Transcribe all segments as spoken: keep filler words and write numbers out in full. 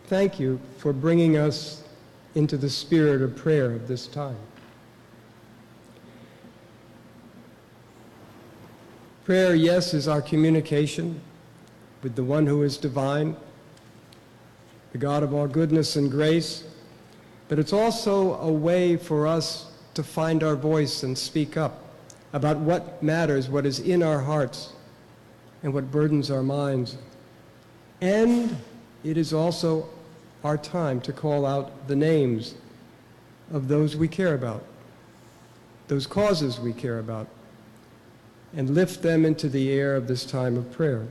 thank you for bringing us into the spirit of prayer of this time. Prayer, yes, is our communication with the one who is divine, the God of all goodness and grace, but it's also a way for us to find our voice and speak up about what matters, what is in our hearts, and what burdens our minds. And it is also our time to call out the names of those we care about, those causes we care about, and lift them into the air of this time of prayer.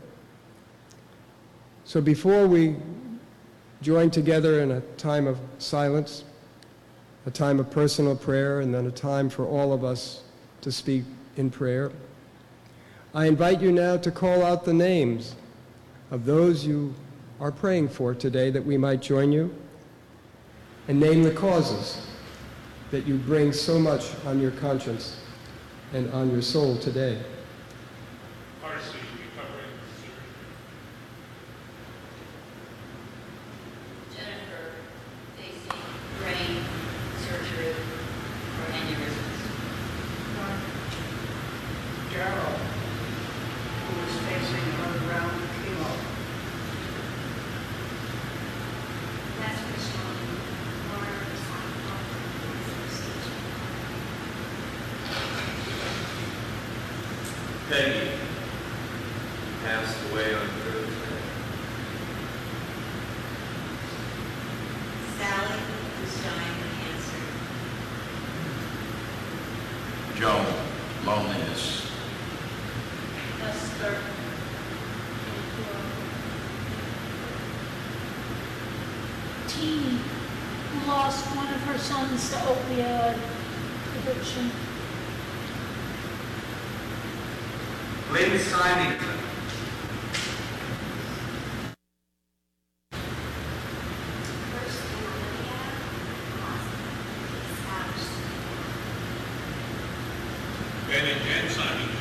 So before we join together in a time of silence, a time of personal prayer, and then a time for all of us to speak in prayer, I invite you now to call out the names of those you are praying for today, that we might join you, and name the causes that you bring so much on your conscience and on your soul today. Parsley recovering surgery. Jennifer facing brain surgery for aneurysms. Gerald, who is facing another round of chemo. That's Michelle. Laura is on procedure. Peggy passed away on Thursday. Sally, who's dying of cancer. Joan, loneliness. Esther, Teeny, who lost one of her sons to opioid addiction. Lynn Symington. First, Olivia, Ben and Jen Simon.